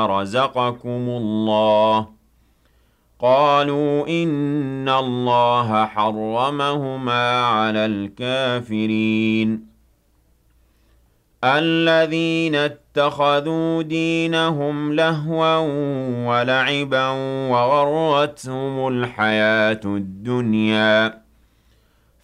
رزقكم الله قالوا إن الله حرمهما على الكافرين الذين اتخذوا دينهم لهوا ولعبا وغرتهم الحياة الدنيا